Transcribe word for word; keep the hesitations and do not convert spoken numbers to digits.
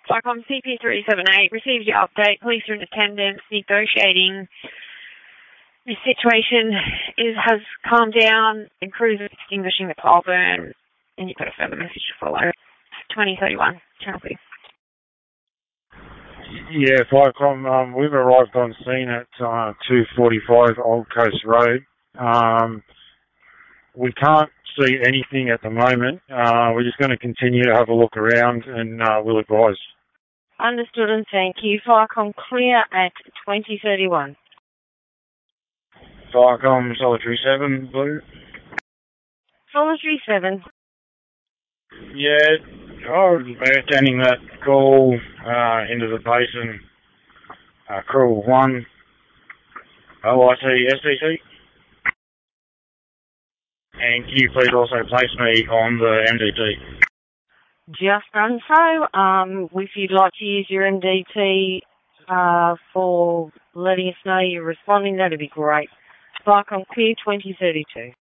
Flycom C P three seven eight, received your update. Police are in attendance, negotiating. The situation is has calmed down, and crews are extinguishing the pile burn, and you've got a further message to follow. twenty thirty-one, channel clear. Yeah, Flycom, um, we've arrived on scene at uh, two forty-five Old Coast Road. Um, we can't see anything at the moment. Uh, we're just going to continue to have a look around and uh, we'll advise. Understood and thank you. Flycom clear at twenty thirty-one. Flycom Solitary seven, Blue. Solitary seven. Yeah, I was attending that call uh, into the basin, uh, crew one, O I C S C C. And can you please also place me on the M D T? Just done so. Um, if you'd like to use your M D T uh, for letting us know you're responding, that'd be great. Flycom clear twenty thirty-two.